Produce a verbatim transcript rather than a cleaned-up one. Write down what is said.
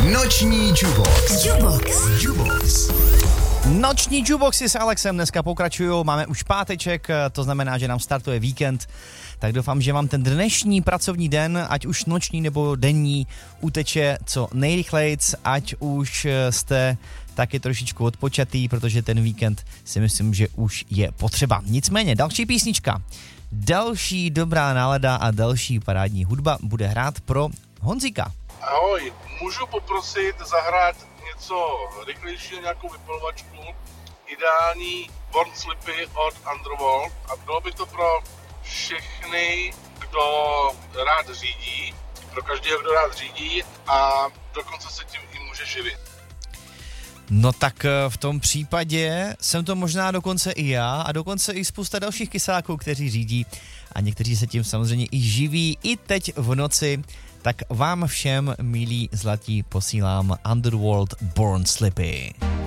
Noční Jukebox. Jukebox. Jukebox. Noční Jukeboxy s Alexem dneska pokračují, máme už páteček, to znamená, že nám startuje víkend, tak doufám, že vám ten dnešní pracovní den, ať už noční nebo denní, uteče co nejrychlejc, ať už jste taky trošičku odpočatý, protože ten víkend si myslím, že už je potřeba. Nicméně, další písnička, další dobrá nálada a další parádní hudba bude hrát pro Honzíka. Ahoj, můžu poprosit zahrát něco rychlejšího, nějakou vypalovačku, ideální Born Slippy od Underworld, a bylo by to pro všechny, kdo rád řídí, pro každého, kdo rád řídí a dokonce se tím i může živit. No tak v tom případě jsem to možná dokonce i já a dokonce i spousta dalších kysáků, kteří řídí a někteří se tím samozřejmě i živí i teď v noci. Tak vám všem, milí zlatí, posílám Underworld Born Slippy.